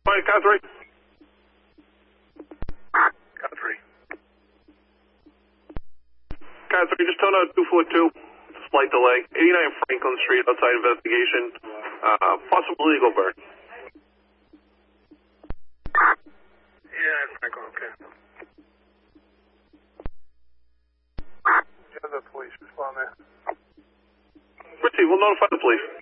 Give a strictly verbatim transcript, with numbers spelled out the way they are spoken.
Fine, car three. Car three. Car three, just tone out two four two. Slight delay. eighty-nine Franklin Street, outside investigation. Uh, possible illegal burn. Yeah, Franklin, okay. The other police respond there. Richie, we'll notify the police.